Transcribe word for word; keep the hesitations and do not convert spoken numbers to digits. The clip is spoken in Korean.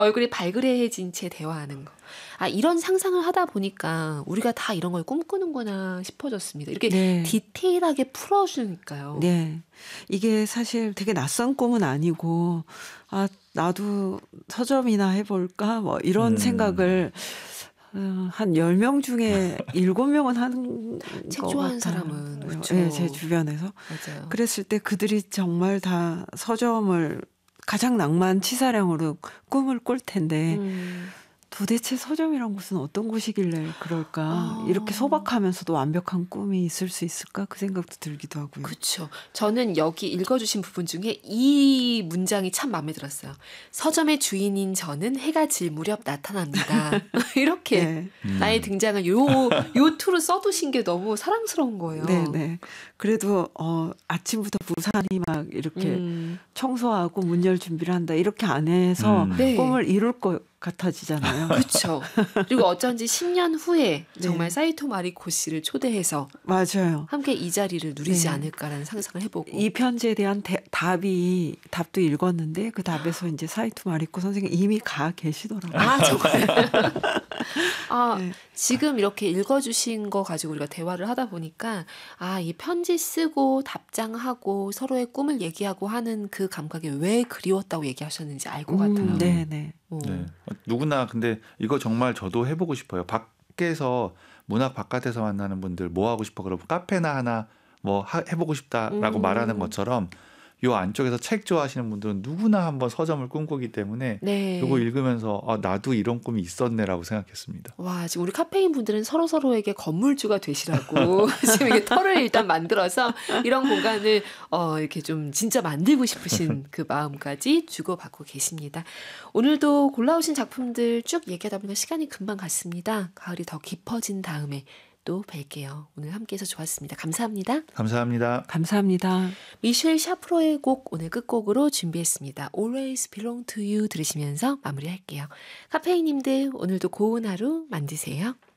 얼굴이 발그레해진 채 대화하는 거. 아, 이런 상상을 하다 보니까 우리가 다 이런 걸 꿈꾸는구나 싶어졌습니다. 이렇게 네. 디테일하게 풀어주니까요. 네. 이게 사실 되게 낯선 꿈은 아니고, 아, 나도 서점이나 해볼까? 뭐 이런 음. 생각을 어, 한 열 명 중에 일곱 명은 하는 책 것 좋아하는 같아요. 사람은, 그렇죠. 네, 제 주변에서. 맞아요. 그랬을 때 그들이 정말 다 서점을 가장 낭만치사량으로 꿈을 꿀 텐데 음. 도대체 서점이란 곳은 어떤 곳이길래 그럴까? 아. 이렇게 소박하면서도 완벽한 꿈이 있을 수 있을까? 그 생각도 들기도 하고요. 그렇죠. 저는 여기 읽어주신 부분 중에 이 문장이 참 마음에 들었어요. 서점의 주인인 저는 해가 질 무렵 나타납니다. 이렇게 네. 음. 나의 등장을 요, 요 투로 써두신 게 너무 사랑스러운 거예요. 네, 네. 그래도 어, 아침부터 부산이 막 이렇게 음. 청소하고 문 열 준비를 한다. 이렇게 안 해서 음. 네. 꿈을 이룰 것 같아지잖아요. 그렇죠. 그리고 어쩐지 십 년 후에 네. 정말 사이토 마리코 씨를 초대해서 맞아요. 함께 이 자리를 누리지 네. 않을까라는 상상을 해보고. 이 편지에 대한 대, 답이 답도 읽었는데 그 답에서 이제 사이토 마리코 선생님이 이미 가 계시더라고요. 아, 정말. 아, 네. 지금 이렇게 읽어주신 거 가지고 우리가 대화를 하다 보니까 아, 이 편지 쓰고 답장하고 서로의 꿈을 얘기하고 하는 그 감각이 왜 그리웠다고 얘기하셨는지 알 것 같아요. 음, 네, 네. 어. 네. 누구나 근데 이거 정말 저도 해보고 싶어요. 밖에서 문학 바깥에서 만나는 분들 뭐 하고 싶어 그러면 카페나 하나 뭐 하, 해보고 싶다라고 음. 말하는 것처럼 요 안쪽에서 책 좋아하시는 분들은 누구나 한번 서점을 꿈꾸기 때문에 네. 이거 읽으면서 아, 나도 이런 꿈이 있었네라고 생각했습니다. 와, 지금 우리 카페인 분들은 서로 서로에게 건물주가 되시라고 지금 이게 털을 일단 만들어서 이런 공간을 어, 이렇게 좀 진짜 만들고 싶으신 그 마음까지 주고받고 계십니다. 오늘도 골라오신 작품들 쭉 얘기하다 보니까 시간이 금방 갔습니다. 가을이 더 깊어진 다음에 또 뵐게요. 오늘 함께해서 좋았습니다. 감사합니다. 감사합니다. 감사합니다. 미셸 샤프로의 곡 오늘 끝곡으로 준비했습니다. Always Belong to You 들으시면서 마무리할게요. 카페인님들 오늘도 고운 하루 만드세요.